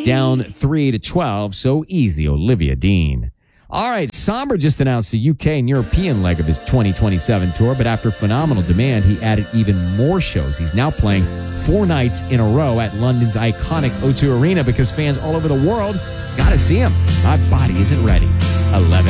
down 3-12. So easy, Olivia Dean. All right, Somber just announced the UK and European leg of his 2027 tour, but after phenomenal demand, he added even more shows. He's now playing 4 nights in a row at London's iconic O2 Arena because fans all over the world got to see him. My body isn't ready. 11.